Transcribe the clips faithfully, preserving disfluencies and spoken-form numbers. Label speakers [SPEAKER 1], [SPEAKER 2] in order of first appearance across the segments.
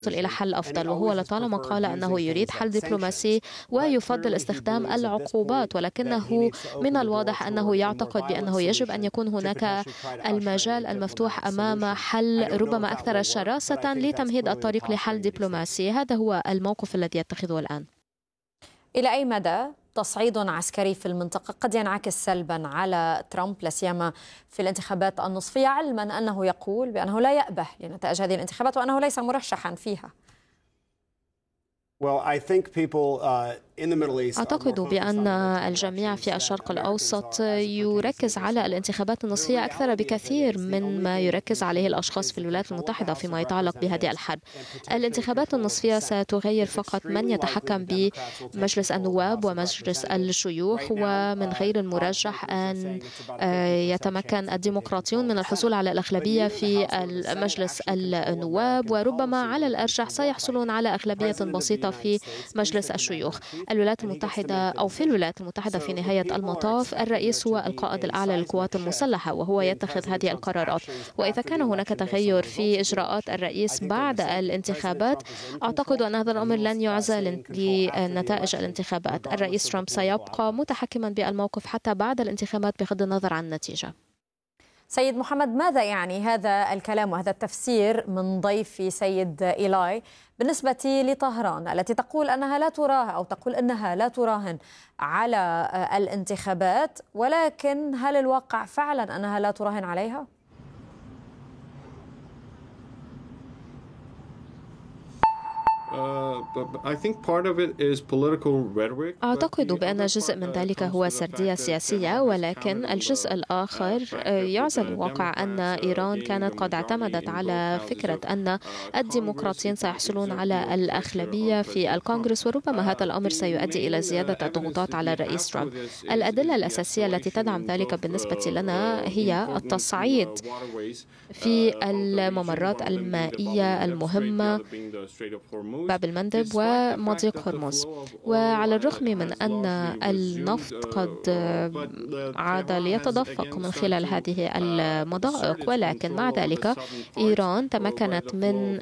[SPEAKER 1] إلى حل أفضل، وهو لطالما قال أنه يريد حل دبلوماسي ويفضل استخدام العقوبات، ولكنه من الواضح أنه يعتقد بأنه يجب أن يكون هناك المجال المفتوح أمام حل ربما أكثر شراسة لتمهيد الطريق لحل دبلوماسي. هذا هو الموقف الذي يتخذه الآن.
[SPEAKER 2] إلى أي مدى تصعيد عسكري في المنطقة قد ينعكس سلبا على ترامب لا سيما في الانتخابات النصفية، علما أنه يقول بأنه لا يأبه لنتائج هذه الانتخابات وأنه ليس مرشحا فيها؟
[SPEAKER 1] أعتقد بأن الجميع في الشرق الأوسط يركز على الانتخابات النصفية أكثر بكثير من ما يركز عليه الأشخاص في الولايات المتحدة فيما يتعلق بهذه الحرب. الانتخابات النصفية ستغير فقط من يتحكم بمجلس النواب ومجلس الشيوخ، ومن غير المرجح أن يتمكن الديمقراطيون من الحصول على الأغلبية في مجلس النواب، وربما على الأرجح سيحصلون على أغلبية بسيطة في مجلس الشيوخ. الولايات المتحدة أو في الولايات المتحدة في نهاية المطاف الرئيس هو القائد الأعلى للقوات المسلحة، وهو يتخذ هذه القرارات. وإذا كان هناك تغير في إجراءات الرئيس بعد الانتخابات، أعتقد أن هذا الأمر لن يعزل لنتائج الانتخابات. الرئيس ترامب سيبقى متحكما بالموقف حتى بعد الانتخابات بغض النظر عن النتيجة.
[SPEAKER 2] سيد محمد، ماذا يعني هذا الكلام وهذا التفسير من ضيفي سيد إيلاي بالنسبة لطهران التي تقول أنها لا تراهن أو تقول أنها لا تراهن على الانتخابات، ولكن هل الواقع فعلا أنها لا تراهن عليها؟
[SPEAKER 1] أعتقد بأن جزء من ذلك هو سردية سياسية، ولكن الجزء الآخر يعزل الواقع أن إيران كانت قد اعتمدت على فكرة أن الديمقراطيين سيحصلون على الأغلبية في الكونغرس، وربما هذا الأمر سيؤدي إلى زيادة الضغوطات على الرئيس ترامب. الأدلة الأساسية التي تدعم ذلك بالنسبة لنا هي التصعيد في الممرات المائية المهمة باب المندب ومضيق هرمز. وعلى الرغم من أن النفط قد عاد ليتدفق من خلال هذه المضائق، ولكن مع ذلك إيران تمكنت من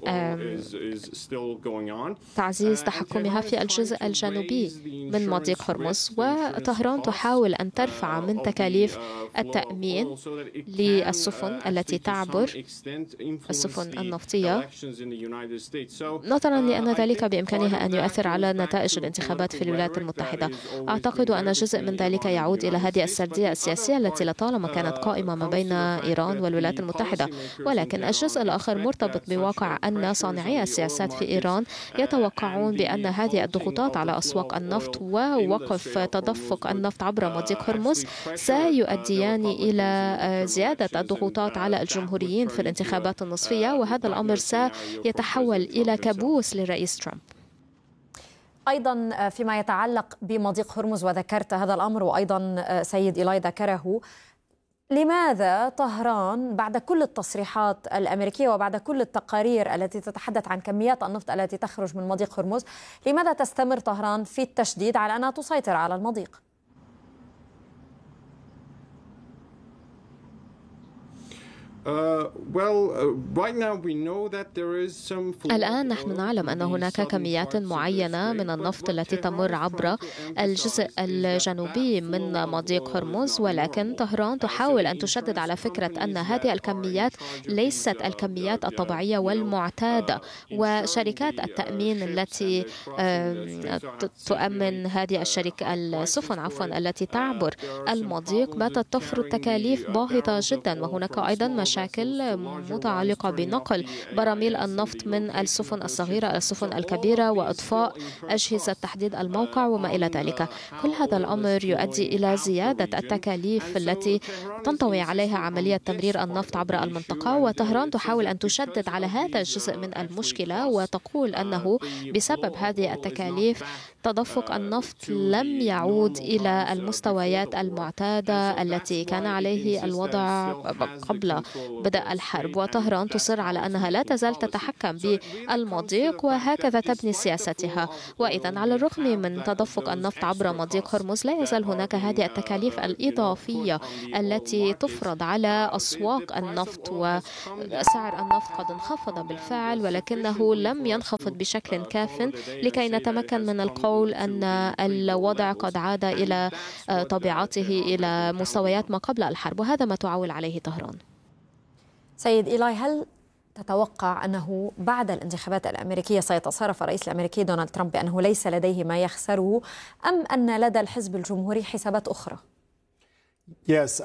[SPEAKER 1] تعزيز تحكمها في الجزء الجنوبي من مضيق هرمز، وطهران تحاول أن ترفع من تكاليف التأمين للسفن التي تعبر السفن النفطية، نظرا لأن ذلك بإمكانها أن يؤثر على نتائج الانتخابات في الولايات المتحدة. أعتقد أن جزء من ذلك يعود إلى هذه السردية السياسية التي لطالما كانت قائمة ما بين إيران والولايات المتحدة، ولكن الجزء الآخر مرتبط بواقع أن صانعي السياسات في إيران يتوقعون بأن هذه الضغوطات على أسواق النفط ووقف تدفق النفط عبر مضيق هرمز سيؤديان إلى زيادة الضغوطات على الجمهوريين في الانتخابات النصفية، وهذا الأمر سيتحول إلى كابوس للرئيس ترامب.
[SPEAKER 2] أيضا فيما يتعلق بمضيق هرمز، وذكرت هذا الأمر وأيضا سيد إيلاي ذكره، لماذا طهران بعد كل التصريحات الأمريكية وبعد كل التقارير التي تتحدث عن كميات النفط التي تخرج من مضيق هرمز، لماذا تستمر طهران في التشديد على أنها تسيطر على المضيق؟
[SPEAKER 1] الآن نحن نعلم أن هناك كميات معينة من النفط التي تمر عبر الجزء الجنوبي من مضيق هرمز، ولكن طهران تحاول أن تشدد على فكرة أن هذه الكميات ليست الكميات الطبيعية والمعتادة، وشركات التأمين التي تؤمن هذه الشركة السفن عفوا التي تعبر المضيق باتت تفرض تكاليف باهظة جدا. وهناك أيضا مشاكل متعلقة بنقل براميل النفط من السفن الصغيرة إلى السفن الكبيرة وإضفاء أجهزة تحديد الموقع وما إلى ذلك. كل هذا الأمر يؤدي إلى زيادة التكاليف التي تنطوي عليها عملية تمرير النفط عبر المنطقة، وطهران تحاول أن تشدد على هذا الجزء من المشكلة وتقول أنه بسبب هذه التكاليف تدفق النفط لم يعود إلى المستويات المعتادة التي كان عليه الوضع قبل بدء الحرب، وطهران تصر على أنها لا تزال تتحكم بالمضيق وهكذا تبني سياستها. وإذا على الرغم من تدفق النفط عبر مضيق هرمز لا يزال هناك هذه التكاليف الإضافية التي تفرض على أسواق النفط، وسعر النفط قد انخفض بالفعل ولكنه لم ينخفض بشكل كاف لكي نتمكن من القول أن الوضع قد عاد إلى طبيعته إلى مستويات ما قبل الحرب، وهذا ما تعول عليه طهران.
[SPEAKER 2] سيد إيلاي، هل تتوقع أنه بعد الانتخابات الأمريكية سيتصرف الرئيس الأمريكي دونالد ترامب بأنه ليس لديه ما يخسره، أم أن لدى الحزب الجمهوري حسابات أخرى؟
[SPEAKER 3] Yes.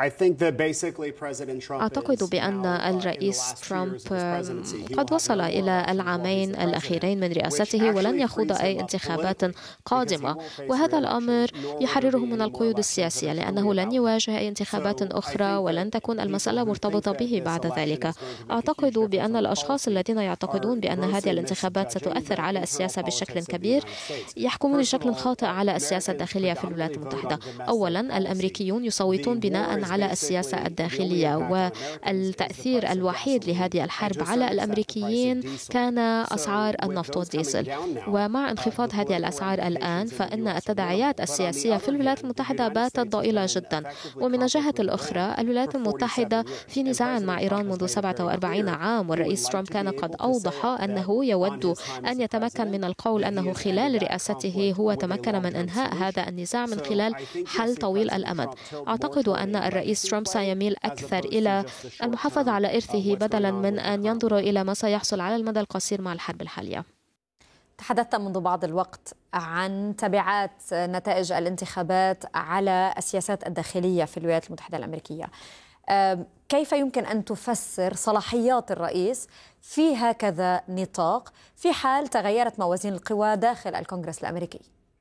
[SPEAKER 1] أعتقد بأن الرئيس ترامب قد وصل إلى العامين الأخيرين من رئاسته ولن يخوض أي انتخابات قادمة، وهذا الأمر يحرره من القيود السياسية لأنه لن يواجه أي انتخابات أخرى ولن تكون المسألة مرتبطة به بعد ذلك. أعتقد بأن الأشخاص الذين يعتقدون بأن هذه الانتخابات ستؤثر على السياسة بشكل كبير يحكمون بشكل خاطئ على السياسة الداخلية في الولايات المتحدة. أولا، الأمريكيون يصوتون بناء على السياسة الداخلية، والتأثير الوحيد لهذه الحرب على الأمريكيين كان أسعار النفط والديزل، ومع انخفاض هذه الأسعار الآن فإن التداعيات السياسية في الولايات المتحدة باتت ضئيلة جدا. ومن الجهة الأخرى الولايات المتحدة في نزاع مع إيران منذ سبعة وأربعين عام، والرئيس ترامب كان قد أوضح أنه يود أن يتمكن من القول أنه خلال رئاسته هو تمكن من إنهاء هذا النزاع من خلال حل طويل الأمد. أعتقد أن الرئيس ترامب سيميل أكثر إلى المحافظة على إرثه بدلا من أن ينظر إلى ما سيحصل على المدى القصير مع الحرب الحالية.
[SPEAKER 2] تحدثت منذ بعض الوقت عن تبعات نتائج الانتخابات على السياسات الداخلية في الولايات المتحدة الأمريكية. كيف يمكن أن تفسر صلاحيات الرئيس في هكذا نطاق في حال تغيرت موازين القوى داخل الكونغرس الأمريكي؟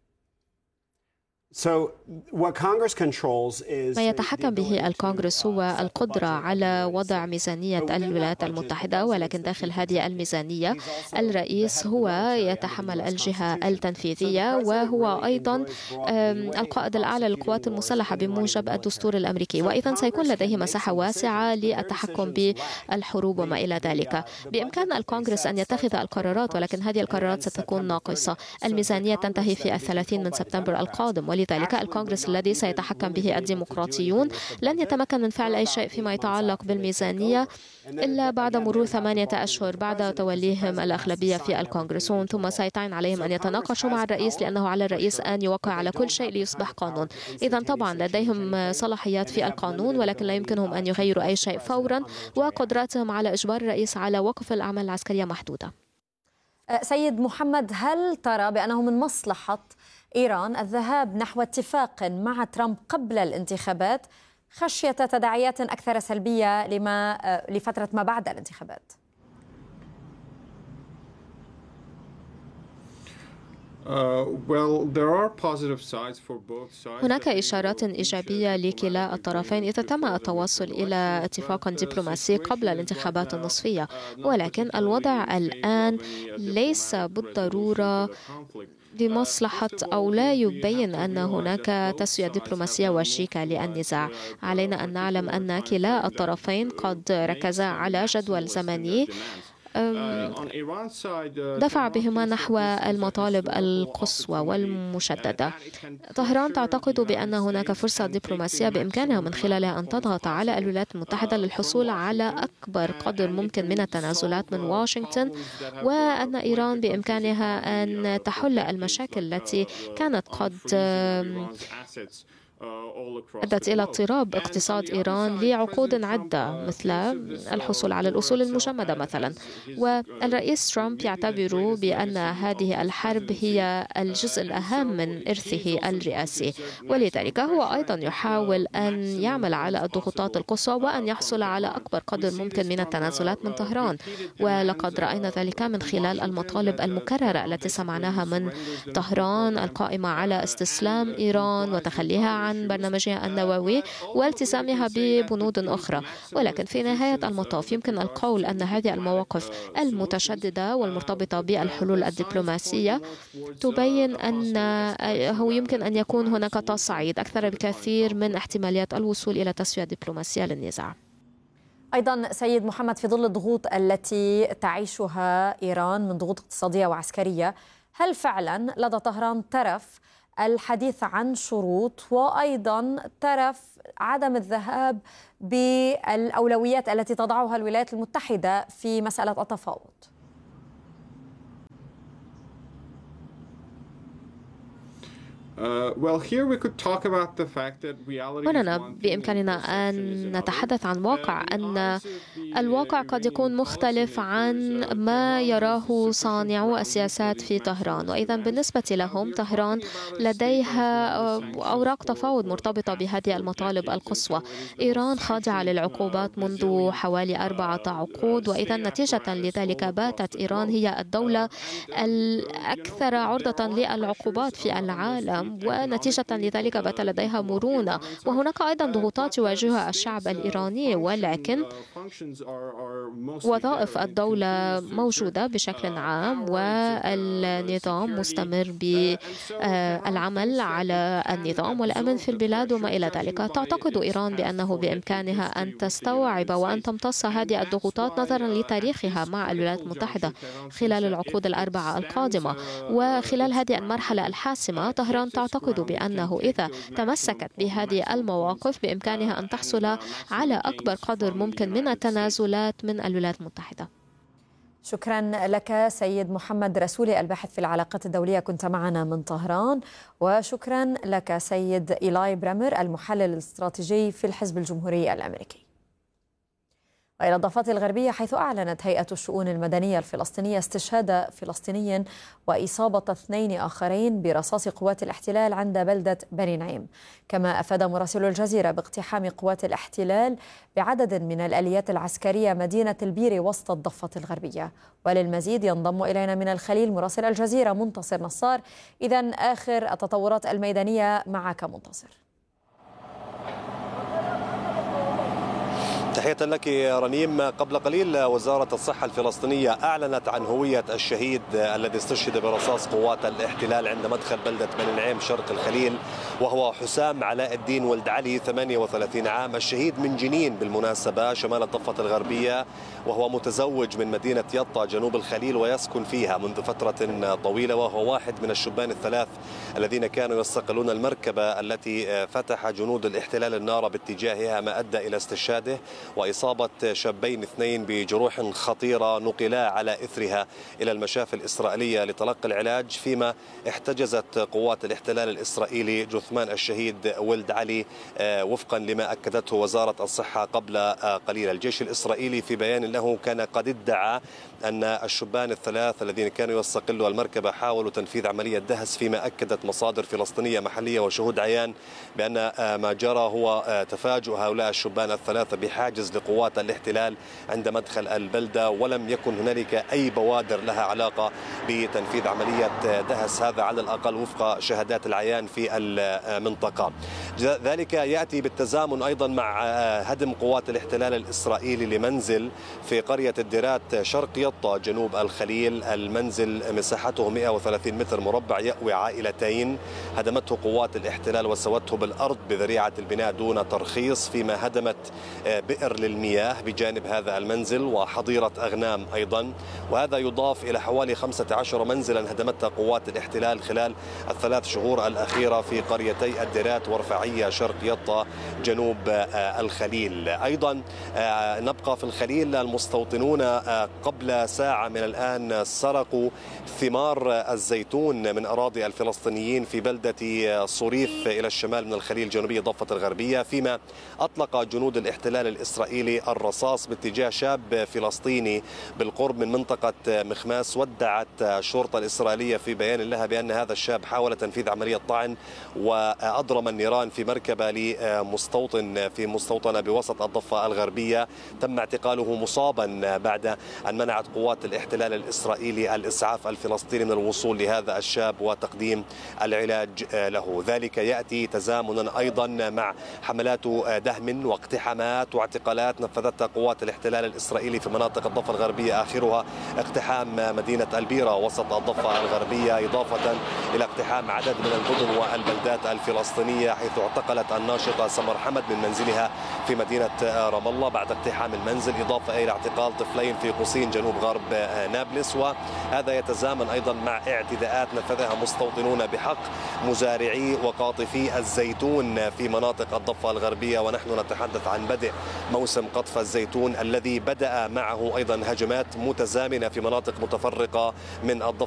[SPEAKER 1] ما يتحكم به الكونغرس هو القدرة على وضع ميزانية الولايات المتحدة، ولكن داخل هذه الميزانية الرئيس هو يتحمل الجهة التنفيذية وهو أيضا القائد الأعلى للقوات المسلحة بموجب الدستور الأمريكي، وإذا سيكون لديه مساحة واسعة للتحكم بالحروب وما إلى ذلك. بإمكان الكونغرس أن يتخذ القرارات ولكن هذه القرارات ستكون ناقصة. الميزانية تنتهي في الثلاثين من سبتمبر القادم، ولذلك الكونغرس الذي سيتحكم به الديمقراطيون لن يتمكن من فعل أي شيء فيما يتعلق بالميزانية إلا بعد مرور ثمانية أشهر بعد توليهم الأغلبية في الكونغرس، ثم سيتعين عليهم أن يتناقشوا مع الرئيس لأنه على الرئيس أن يوقع على كل شيء ليصبح قانون. إذا طبعا لديهم صلاحيات في القانون ولكن لا يمكنهم أن يغيروا أي شيء فورا، وقدراتهم على إجبار الرئيس على وقف الأعمال العسكرية محدودة.
[SPEAKER 2] سيد محمد، هل ترى بأنه من مصلحة إيران الذهاب نحو اتفاق مع ترامب قبل الانتخابات خشية تداعيات أكثر سلبية لما لفترة ما بعد الانتخابات؟
[SPEAKER 1] هناك إشارات إيجابية لكلا الطرفين إذا تم التوصل إلى اتفاق دبلوماسي قبل الانتخابات النصفية، ولكن الوضع الآن ليس بالضرورة بمصلحة أو لا يبين أن هناك تسوية دبلوماسية وشيكة للنزاع. علينا أن نعلم أن كلا الطرفين قد ركزا على جدول زمني دفع بهما نحو المطالب القصوى والمشددة. طهران تعتقد بأن هناك فرصة دبلوماسية بإمكانها من خلالها أن تضغط على الولايات المتحدة للحصول على أكبر قدر ممكن من التنازلات من واشنطن، وأن إيران بإمكانها أن تحل المشاكل التي كانت قد أدت إلى اضطراب اقتصاد إيران لعقود عدة، مثل الحصول على الأصول المجمدة مثلا. والرئيس ترامب يعتبر بأن هذه الحرب هي الجزء الأهم من إرثه الرئاسي، ولذلك هو أيضا يحاول أن يعمل على الضغوطات القصوى وأن يحصل على أكبر قدر ممكن من التنازلات من طهران. ولقد رأينا ذلك من خلال المطالب المكررة التي سمعناها من طهران القائمة على استسلام إيران وتخليها عن برنامجها النووي والتزامها ببنود أخرى. ولكن في نهاية المطاف يمكن القول أن هذه المواقف المتشددة والمرتبطة بالحلول الدبلوماسية تبين أنه يمكن أن يكون هناك تصعيد أكثر بكثير من احتماليات الوصول إلى تسوية دبلوماسية للنزاع.
[SPEAKER 2] أيضا سيد محمد، في ظل الضغوط التي تعيشها إيران من ضغوط اقتصادية وعسكرية، هل فعلا لدى طهران ترف الحديث عن شروط وأيضا ترف عدم الذهاب بالأولويات التي تضعها الولايات المتحدة في مسألة التفاوض؟
[SPEAKER 1] هنا بإمكاننا أن نتحدث عن واقع، أن الواقع قد يكون مختلف عن ما يراه صانعو السياسات في طهران، وإذا بالنسبة لهم طهران لديها أوراق تفاوض مرتبطة بهذه المطالب القصوى. إيران خاضعة للعقوبات منذ حوالي أربعة عقود، وإذا نتيجة لذلك باتت إيران هي الدولة الأكثر عرضة للعقوبات في العالم، ونتيجة لذلك بات لديها مرونة. وهناك أيضا ضغوطات يواجهها الشعب الإيراني، ولكن وظائف الدولة موجودة بشكل عام، والنظام مستمر بالعمل على النظام والأمن في البلاد وما إلى ذلك. تعتقد إيران بأنه بإمكانها أن تستوعب وأن تمتص هذه الضغوطات نظرا لتاريخها مع الولايات المتحدة خلال العقود الأربعة القادمة؟ وخلال هذه المرحلة الحاسمة طهران تعتقد بأنه إذا تمسكت بهذه المواقف بإمكانها أن تحصل على أكبر قدر ممكن من التنازلات من الولايات المتحدة.
[SPEAKER 2] شكرا لك سيد محمد رسولي، الباحث في العلاقات الدولية، كنت معنا من طهران. وشكرا لك سيد إيلاي برامر، المحلل الاستراتيجي في الحزب الجمهوري الأمريكي. وإلى الضفة الغربية، حيث أعلنت هيئة الشؤون المدنية الفلسطينية استشهاد فلسطيني وإصابة اثنين آخرين برصاص قوات الاحتلال عند بلدة بني نعيم. كما أفاد مراسل الجزيرة باقتحام قوات الاحتلال بعدد من الآليات العسكرية مدينة البير وسط الضفة الغربية. وللمزيد ينضم إلينا من الخليل مراسل الجزيرة منتصر نصار. إذن آخر التطورات الميدانية معك منتصر.
[SPEAKER 4] تحية لك رنيم. قبل قليل وزارة الصحة الفلسطينية أعلنت عن هوية الشهيد الذي استشهد برصاص قوات الاحتلال عند مدخل بلدة بني نعيم شرق الخليل، وهو حسام علاء الدين ولد علي ثمانية وثلاثين عام، الشهيد من جنين بالمناسبة شمال الضفة الغربية، وهو متزوج من مدينة يطا جنوب الخليل ويسكن فيها منذ فترة طويلة، وهو واحد من الشبان الثلاث الذين كانوا يصقلون المركبة التي فتح جنود الاحتلال النار باتجاهها، ما أدى إلى استشهاده وإصابة شابين اثنين بجروح خطيرة نقلا على إثرها إلى المشافي الإسرائيلية لتلقي العلاج، فيما احتجزت قوات الاحتلال الإسرائيلي جثمان الشهيد ولد علي وفقا لما أكدته وزارة الصحة قبل قليل. الجيش الإسرائيلي في بيان له كان قد ادعى أن الشبان الثلاث الذين كانوا يستقلوا المركبة حاولوا تنفيذ عملية دهس، فيما أكدت مصادر فلسطينية محلية وشهود عيان بأن ما جرى هو تفاجؤ هؤلاء الشبان الثلاثة بحاجز لقوات الاحتلال عند مدخل البلدة، ولم يكن هنالك أي بوادر لها علاقة بتنفيذ عملية دهس، هذا على الأقل وفق شهادات العيان في المنطقة. ذلك يأتي بالتزامن أيضا مع هدم قوات الاحتلال الإسرائيلي لمنزل في قرية الديرات شرق يطا جنوب الخليل. المنزل مساحته مئة وثلاثين متر مربع يأوي عائلتين، هدمته قوات الاحتلال وسوته بالأرض بذريعة البناء دون ترخيص، فيما هدمت بئر للمياه بجانب هذا المنزل وحظيرة أغنام أيضا، وهذا يضاف إلى حوالي خمسة عشر منزلا هدمتها قوات الاحتلال خلال الثلاث شهور الأخيرة في قريتي الديرات ورفاعية شرق يطا جنوب الخليل. أيضا نبقى في الخليل، المستوطنون قبل ساعة من الآن سرقوا ثمار الزيتون من أراضي الفلسطينيين في بلدة صريف إلى الشمال من الخليل جنوبي الضفة الغربية، فيما أطلق جنود الاحتلال الإسرائيلي الرصاص باتجاه شاب فلسطيني بالقرب من منطقة مخماس. ودعت الشرطة الإسرائيلية في بيان لها بأن هذا الشاب حاول تنفيذ عملية طعن وأضرم النيران في مركبة لمستوطن في مستوطنة بوسط الضفة الغربية، تم اعتقاله مصابا بعد أن منعت قوات الاحتلال الإسرائيلي الإسعاف الفلسطيني من الوصول لهذا الشاب وتقديم العلاج له. ذلك يأتي تزامنا أيضا مع حملات دهم واقتحامات واعتقالات نفذتها قوات الاحتلال الإسرائيلي في مناطق الضفة الغربية، آخرها اقتحام مدينة البيرة وسط الضفة الغربية، إضافة إلى اقتحام عدد من المدن والبلدات الفلسطينية حيث اعتقلت الناشطة سمر حمد من منزلها في مدينة رام الله بعد اقتحام المنزل، إضافة إلى اعتقال طفلين في قصين جنوب غرب نابلس. وهذا يتزامن أيضا مع اعتداءات نفذها مستوطنون بحق مزارعي وقاطفي الزيتون في مناطق الضفة الغربية، ونحن نتحدث عن بدء موسم قطف الزيتون الذي بدأ معه أيضا هجمات متزامنة في مناطق متفرقة من الضفة